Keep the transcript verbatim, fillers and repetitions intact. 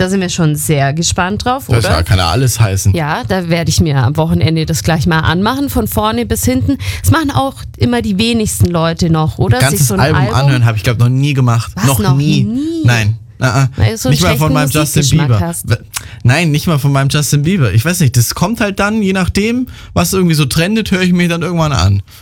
Da sind wir schon sehr gespannt drauf, Das oder? ja, kann ja alles heißen. Ja, da werde ich mir am Wochenende das gleich mal anmachen, von vorne bis hinten. Das machen auch immer die wenigsten Leute noch, oder? Ganzes Sich so ein Album, Album anhören habe ich, glaube noch nie gemacht. Was, noch, noch nie. nie? Nein. Na, Weil du so einen nicht mal von schlechten meinem Justin Musikgeschmack Bieber. hast. W- Nein, nicht mal von meinem Justin Bieber. Ich weiß nicht, das kommt halt dann, je nachdem, was irgendwie so trendet, höre ich mir dann irgendwann an.